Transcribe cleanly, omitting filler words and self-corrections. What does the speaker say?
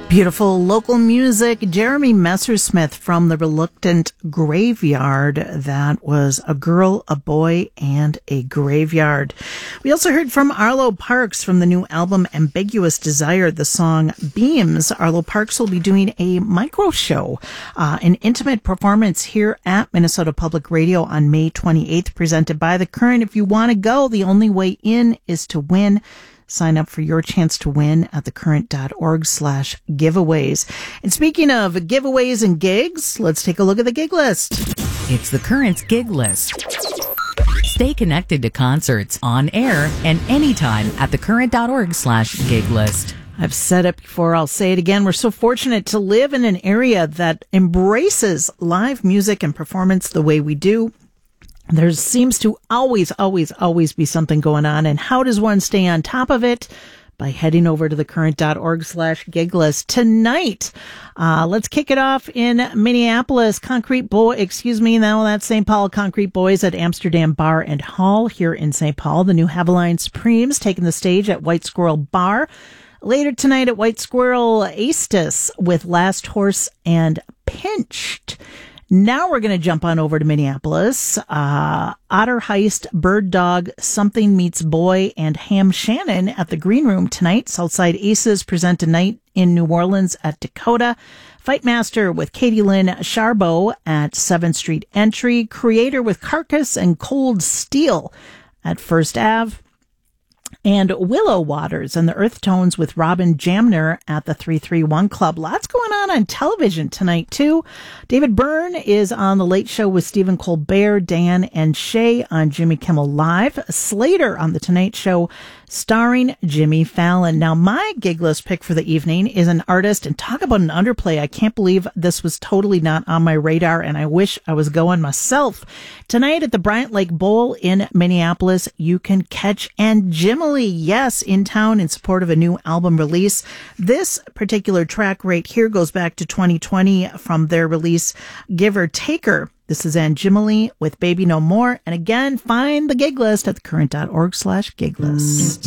Beautiful local music. Jeremy Messersmith from The Reluctant Graveyard. That was A Girl, a Boy, and a Graveyard. We also heard from Arlo Parks from the new album Ambiguous Desire, the song Beams. Arlo Parks will be doing a micro show, an intimate performance here at Minnesota Public Radio on May 28th, presented by The Current. If you want to go, the only way in is to win. Sign up for your chance to win at thecurrent.org/giveaways. And speaking of giveaways and gigs, let's take a look at the gig list. It's The Current's gig list. Stay connected to concerts on air and anytime at thecurrent.org/gig list. I've said it before, I'll say it again. We're so fortunate to live in an area that embraces live music and performance the way we do. There seems to always be something going on. And how does one stay on top of it? By heading over to thecurrent.org/gig list. Tonight, let's kick it off in Minneapolis. That's St. Paul Concrete Boys at Amsterdam Bar and Hall here in St. Paul. The new Haveline Supremes taking the stage at White Squirrel Bar. Later tonight at White Squirrel, Aestus with Last Horse and Pinched. Now we're going to jump on over to Minneapolis. Otter Heist, Bird Dog, Something Meets Boy, and Ham Shannon at the Green Room tonight. Southside Aces present tonight in New Orleans at Dakota. Fightmaster with Katie Lynn Charbot at 7th Street Entry. Creator with Carcass and Cold Steel at First Ave. And Willow Waters and the Earth Tones with Robin Jamner at the 331 Club. Lots going on television tonight, too. David Byrne is on The Late Show with Stephen Colbert, Dan, and Shay on Jimmy Kimmel Live. Slater on The Tonight Show starring Jimmy Fallon. Now, my gig list pick for the evening is an artist, and talk about an underplay. I can't believe this was totally not on my radar, and I wish I was going myself. Tonight at the Bryant Lake Bowl in Minneapolis, you can catch Angimile, yes, in town in support of a new album release. This particular track right here goes back to 2020 from their release Giver Taker. This is Angimile with Baby No More. And again, find the gig list at thecurrent.org/gig list.